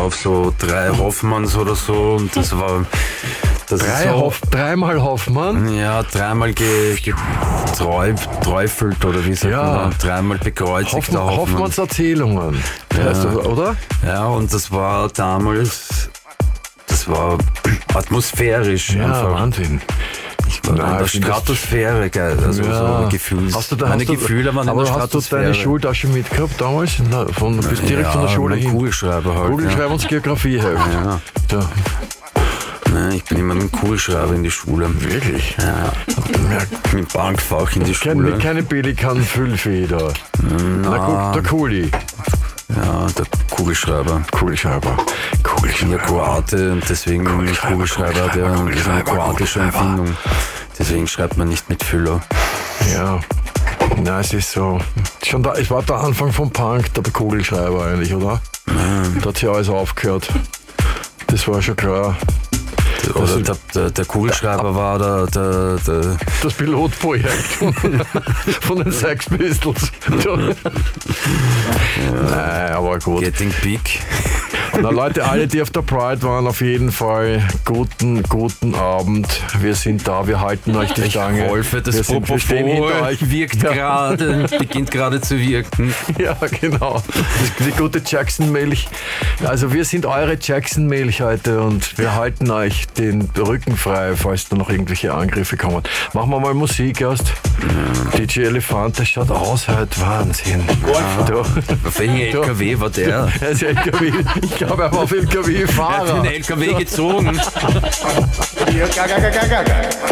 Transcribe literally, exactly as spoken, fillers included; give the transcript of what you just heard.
auf so drei Hoffmanns oder so und das war... Das Drei ist so, Hoff, dreimal Hoffmann? ja, dreimal geträufelt oder wie sagt Ja. man, dreimal bekreuzigt. Hoffmann, der Hoffmann. Hoffmanns Erzählungen, heißt das, oder? Ja, und das war damals, das war atmosphärisch Ja, einfach. Wahnsinn. Ich war Na, in der ich find das- Stratosphäre, geil. Also Ja. so Gefühls. Hast du da, Meine hast du, Gefühle waren in aber der hast du Stratosphäre. deine Schultasche mitgehabt damals? Na, von, bist direkt ja, von der Schule mein hin? Kugelschreiber halt. Kugelschreiber und das Geografieheft. Ja. Ja. Ja, ich bin immer mit dem Kugelschreiber in die Schule. Wirklich? Ja. Ja, Mit dem Bankfach in die keine, Schule. keine Pelikan-Füllfeder. Na, Ku- der Kuli. Ja, der Kugelschreiber. Kugelschreiber. Ich bin ja Kugelschreiber. Kroate und deswegen Kugelschreiber, Kugelschreiber, der Kugelschreiber, ist eine Kugelschreiber, kroatische Kugelschreiber. Erfindung. Deswegen schreibt man nicht mit Füller. Ja. Na, es ist so. Schon da, es war der Anfang vom Punk, der Kugelschreiber eigentlich, oder? Da hat sich alles aufgehört. Das war schon klar. Oder der, der, der Kugelschreiber war der, der, der Das Pilotprojekt von, von den Sex Pistols. Nein, aber gut. Getting Big. Na Leute, alle, die auf der Pride waren, auf jeden Fall guten, guten Abend. Wir sind da, wir halten euch die Stange. Wolfe, das wir, sind, wir stehen Propofol hinter euch. wirkt Ja. gerade, beginnt gerade zu wirken. Ja, genau. Die, die gute Jackson-Milch. Also wir sind eure Jackson-Milch heute und wir halten euch den Rücken frei, falls da noch irgendwelche Angriffe kommen. Machen wir mal Musik erst. D J Elefant, das schaut aus heute. Wahnsinn. Du, Auf welchem L K W war der? er ist L K W. Ich glaube, er war auf Er hat L K W-Fahrer. den L K W gezogen. Gaga, gaga, gaga.